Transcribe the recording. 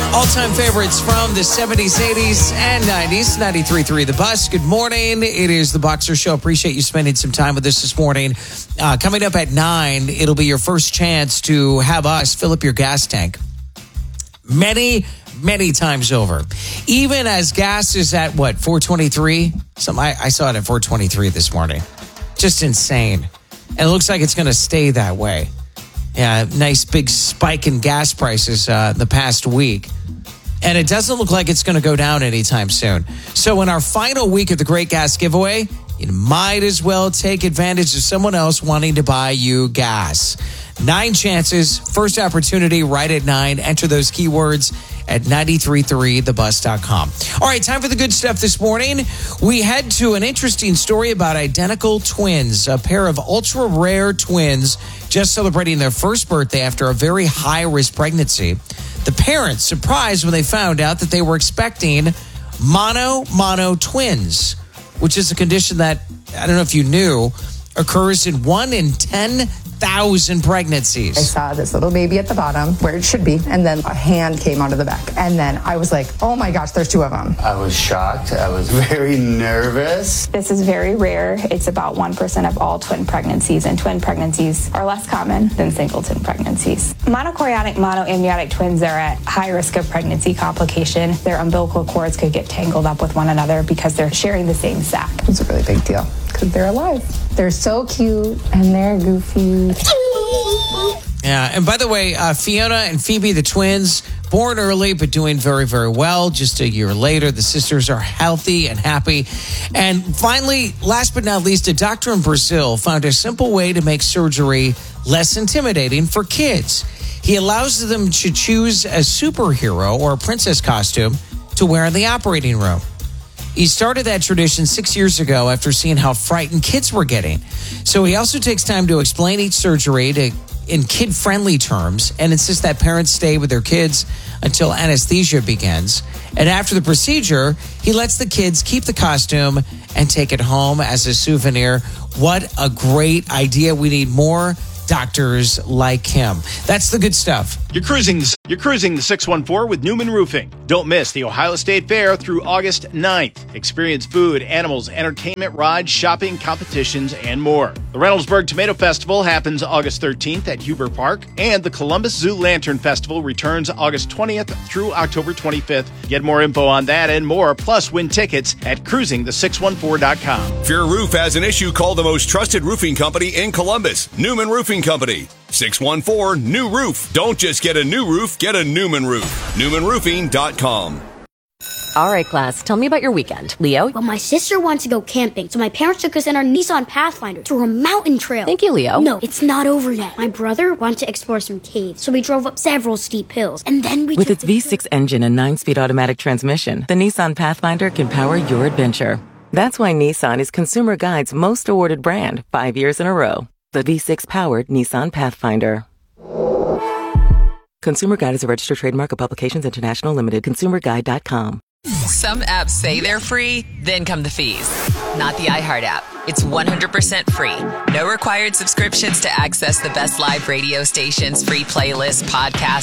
All-time favorites from the 70s, 80s, and 90s. 93.3 The Bus. Good morning. It is the Boxer Show. Appreciate you spending some time with us this morning. Coming up at 9, it'll be your first chance to have us fill up your gas tank. Many times over. Even as gas is at, what, 423? I saw it at 423 this morning. Just insane. And it looks like it's going to stay that way. Yeah, nice big spike in gas prices the past week. And it doesn't look like it's going to go down anytime soon. So in our final week of the Great Gas Giveaway, you might as well take advantage of someone else wanting to buy you gas. 9 chances, first opportunity right at 9. Enter those keywords at 933thebus.com. All right, time for the good stuff this morning. We head to an interesting story about identical twins, a pair of ultra-rare twins just celebrating their first birthday after a very high-risk pregnancy. The parents surprised when they found out that they were expecting mono twins, which is a condition that, I don't know if you knew, occurs in 1 in 10,000 pregnancies. I saw this little baby at the bottom where it should be, and then a hand came out of the back. And then I was like, oh my gosh, there's 2 of them. I was shocked. I was very nervous. This is very rare. It's about 1% of all twin pregnancies, and twin pregnancies are less common than singleton pregnancies. Monochorionic monoamniotic twins are at high risk of pregnancy complication. Their umbilical cords could get tangled up with one another because they're sharing the same sac. It's a really big deal because they're alive. They're so cute and they're goofy. Yeah, and by the way, Fiona and Phoebe, the twins, born early but doing very, very well. Just a year later, the sisters are healthy and happy. And finally, last but not least, a doctor in Brazil found a simple way to make surgery less intimidating for kids. He allows them to choose a superhero or a princess costume to wear in the operating room. He started that tradition 6 years ago after seeing how frightened kids were getting. So he also takes time to explain each surgery in kid-friendly terms and insists that parents stay with their kids until anesthesia begins. And after the procedure, he lets the kids keep the costume and take it home as a souvenir. What a great idea. We need more doctors like him. That's the good stuff. You're cruising the 614 with Newman Roofing. Don't miss the Ohio State Fair through August 9th. Experience food, animals, entertainment, rides, shopping, competitions, and more. The Reynoldsburg Tomato Festival happens August 13th at Huber Park, and the Columbus Zoo Lantern Festival returns August 20th through October 25th. Get more info on that and more, plus win tickets at cruisingthe614.com. If your roof has an issue, call the most trusted roofing company in Columbus, Newman Roofing Company. 614 New Roof. Don't just get a new roof, get a Newman roof. NewmanRoofing.com. All right, class, tell me about your weekend. Leo? Well, my sister wants to go camping, so my parents took us in our Nissan Pathfinder through a mountain trail. Thank you, Leo. No, it's not over yet. My brother wanted to explore some caves, so we drove up several steep hills, and then we With its V6 engine and 9-speed automatic transmission, the Nissan Pathfinder can power your adventure. That's why Nissan is Consumer Guide's most awarded brand 5 years in a row. The V6-powered Nissan Pathfinder. Consumer Guide is a registered trademark of Publications International Limited. ConsumerGuide.com. Some apps say they're free, then come the fees. Not the iHeart app. It's 100% free. No required subscriptions to access the best live radio stations, free playlists, podcasts,